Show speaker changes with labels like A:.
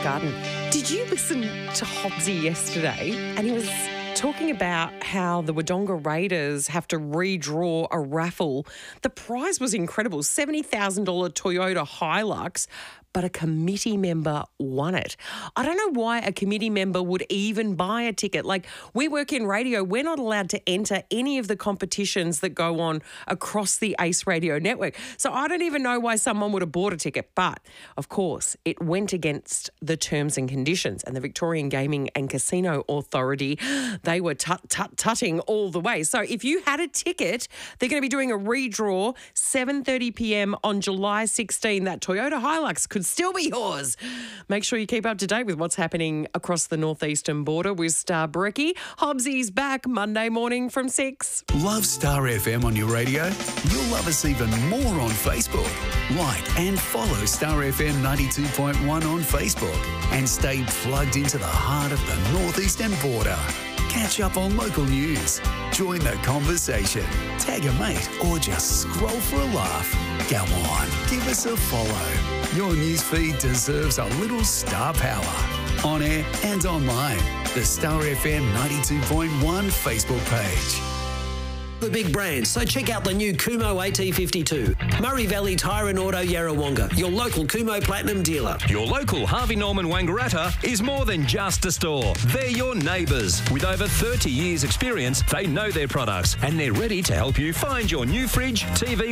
A: garden. Did you listen to Hobbsy yesterday? And he was talking about how the Wodonga Raiders have to redraw a raffle. The prize was incredible, $70,000 Toyota Hilux, but a committee member won it. I don't know why a committee member would even buy a ticket. Like, we work in radio, we're not allowed to enter any of the competitions that go on across the Ace Radio network. So I don't even know why someone would have bought a ticket. But, of course, it went against the terms and conditions. And the Victorian Gaming and Casino Authority, they were tutting all the way. So if you had a ticket, they're going to be doing a redraw 7:30 p.m. on July 16. That Toyota Hilux could still be yours. Make sure you keep up to date with what's happening across the northeastern border with Star Brekkie. Hobbsy's back Monday morning from 6.
B: Love Star FM on your radio? You'll love us even more on Facebook. Like and follow Star FM 92.1 on Facebook and stay plugged into the heart of the northeastern border. Catch up on local news, join the conversation, tag a mate, or just scroll for a laugh. Go on, give us a follow. Your newsfeed deserves a little star power. On air and online, the Star FM 92.1 Facebook page.
C: The big brands, so check out the new Kumo AT52. Murray Valley Tyre and Auto Yarrawonga, your local Kumo Platinum dealer.
D: Your local Harvey Norman Wangaratta is more than just a store. They're your neighbours. With over 30 years experience, they know their products and they're ready to help you find your new fridge, TV